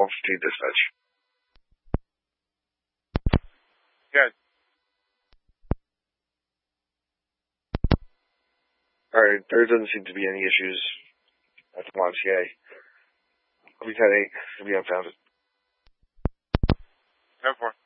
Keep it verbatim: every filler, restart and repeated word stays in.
one fifteen dispatch. Good. Alright, there doesn't seem to be any issues at the Y M C A. We've had eight, we have found it. Go for it.